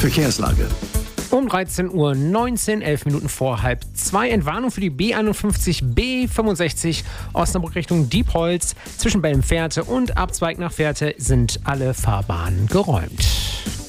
Verkehrslage. Um 13:19 Uhr, 11 Minuten vor 1:30. Entwarnung für die B51, B65 Osnabrück Richtung Diepholz. Zwischen Bellenfährte und Abzweig nach Fährte sind alle Fahrbahnen geräumt.